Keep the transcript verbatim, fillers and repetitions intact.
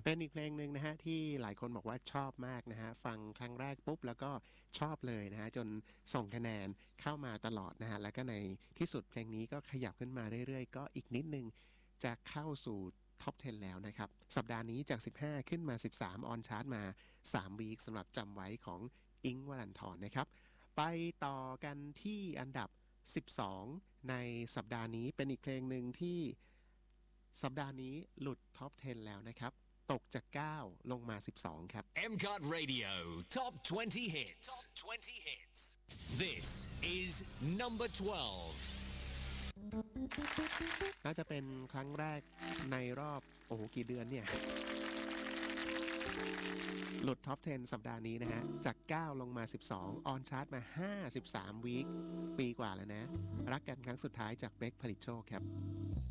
เป็นอีกเพลงหนึ่งนะฮะที่หลายคนบอกว่าชอบมากนะฮะฟังครั้งแรกปุ๊บแล้วก็ชอบเลยนะฮะจนส่งคะแนนเข้ามาตลอดนะฮะแล้วก็ในที่สุดเพลงนี้ก็ขยับขึ้นมาเรื่อยๆก็อีกนิดนึงจะเข้าสู่ท็อปสิบแล้วนะครับสัปดาห์นี้จากสิบห้าขึ้นมาสิบสามออนชาร์ตมาสามวีคสำหรับจำไว้ของอิงค์วรันธรนะครับไปต่อกันที่อันดับสิบสองในสัปดาห์นี้เป็นอีกเพลงหนึ่งที่สัปดาห์นี้หลุดท็อปสิบแล้วนะครับตกจากเก้าลงมาสิบสองครับเอ็ม ซี โอ ที Radio Top twenty Hits Top twenty Hits This is number twelve น่าจะเป็นครั้งแรกในรอบโอ้โหกี่เดือนเนี่ยหลุดท็อปสิบสัปดาห์นี้นะฮะจากเก้าลงมาสิบสองออนชาร์ตมาห้าสิบสามวีคปีกว่าแล้วนะรักกันครั้งสุดท้ายจากเบคผลิตโชคครับ